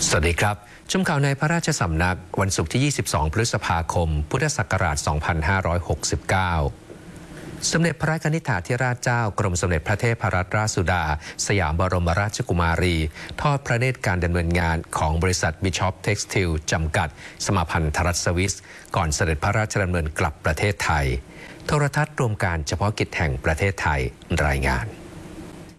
สวัสดีครับชมข่าวในพระราชสำนักวันศุกร์ที่ 22 พฤษภาคม พุทธศักราช 2569 สมเด็จพระกนิษฐาธิราชเจ้ากรมสมเด็จพระเทพรัตนราชสุดาสยามบรมราชกุมารีทอดพระเนตรการดำเนินงานของบริษัทบิชอปเท็กซ์ทิลจำกัดสมาพันธรัฐสวิสก่อนเสด็จพระราชดำเนินกลับประเทศไทยโทรทัศน์รวมการเฉพาะกิจแห่งประเทศไทยรายงาน